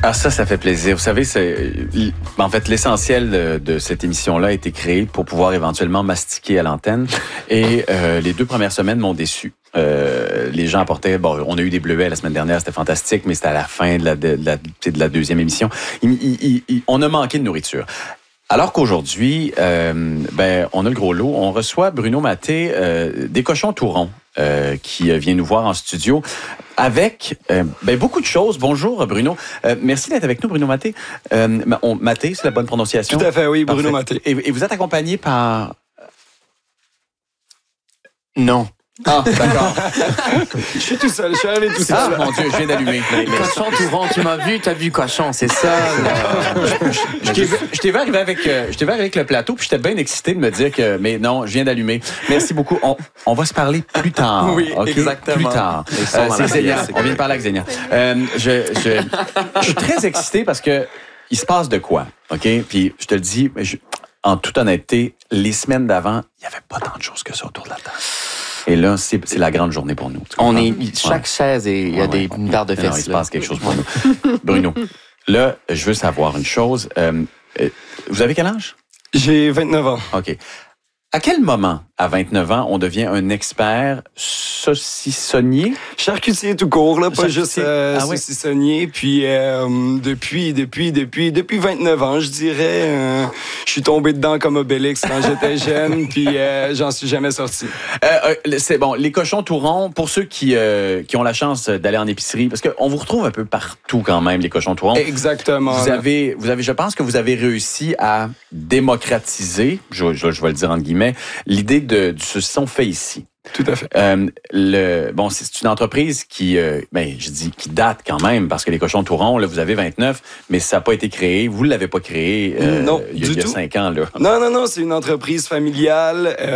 Ah, ça fait plaisir. Vous savez, en fait, l'essentiel de cette émission-là a été créé pour pouvoir éventuellement mastiquer à l'antenne. Et les 2 premières semaines m'ont déçu. Les gens apportaient... Bon, on a eu des bleuets la semaine dernière, c'était fantastique, mais c'était à la fin de la deuxième émission. On a manqué de nourriture. Alors qu'aujourd'hui, on a le gros lot. On reçoit Bruno Mathé des Cochons Tourons qui vient nous voir en studio avec beaucoup de choses. Bonjour Bruno. Merci d'être avec nous, Bruno Mathé. Mathé, c'est la bonne prononciation? Tout à fait, oui, Bruno Mathé. Et vous êtes accompagné par... Non. Ah, d'accord. Je suis tout seul, je suis arrivé tout seul. Ah, mon Dieu, je viens d'allumer. Cochon Tourons, tu m'as vu, t'as vu Cochon, c'est ça. Je t'ai vu arriver avec le plateau, puis j'étais bien excité de me dire que... Mais non, je viens d'allumer. Merci beaucoup. On va se parler plus tard. Oui, okay? exactement. Plus tard. C'est Xenia. On vient de parler avec Xenia. Je suis très excité parce que il se passe de quoi, OK? Puis je te le dis, en toute honnêteté, les semaines d'avant, il n'y avait pas tant de choses que ça autour de la table. Et là, c'est la grande journée pour nous. On est chaque chaise et il y a des paires de fesses. Il se passe quelque chose pour nous. Bruno, là, je veux savoir une chose. Vous avez quel âge? J'ai 29 ans. OK. À quel moment, à 29 ans, on devient un expert saucissonnier? Charcutier tout court, là, pas juste oui. saucissonnier. Puis depuis 29 ans, je dirais, je suis tombé dedans comme Obélix quand j'étais jeune, puis j'en suis jamais sorti. C'est bon, les Cochons Tourons, pour ceux qui ont la chance d'aller en épicerie, parce qu'on vous retrouve un peu partout quand même, les Cochons Tourons. Exactement. Vous avez, je pense que vous avez réussi à démocratiser, je vais le dire entre guillemets, l'idée du saucisson fait ici. Tout à fait. C'est une entreprise qui date quand même, parce que les Cochons Tourons, là, vous avez 29, mais ça n'a pas été créé. Vous ne l'avez pas créé non, il y a 5 ans. Là. Non, c'est une entreprise familiale.